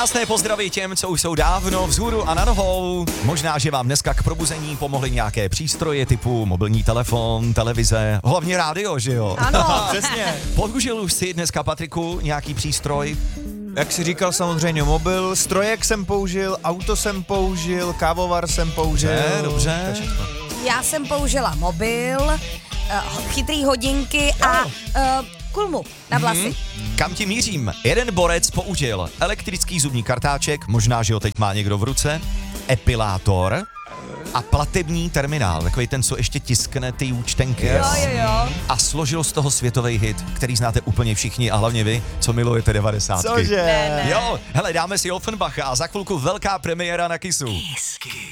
Krásné pozdravy těm, co už jsou dávno vzhůru a na nohou. Možná, že vám dneska k probuzení pomohly nějaké přístroje typu mobilní telefon, televize, hlavně rádio, že jo? Ano. Přesně. Použil už si dneska, Patriku, nějaký přístroj? Jak jsi říkal, samozřejmě mobil, strojek jsem použil, auto jsem použil, kávovar jsem použil. Dobře. Já jsem použila mobil, chytrý hodinky a kulmu na vlasy. Kam ti mířím? Jeden borec použil elektrický zubní kartáček, možná, že ho teď má někdo v ruce, epilátor a platební terminál, takový ten, co ještě tiskne ty účtenky. Jo. A složil z toho světový hit, který znáte úplně všichni a hlavně vy, co milujete 90. Cože? Ne. Jo, hele, dáme si Offenbacha a za chvilku velká premiéra na Kissu.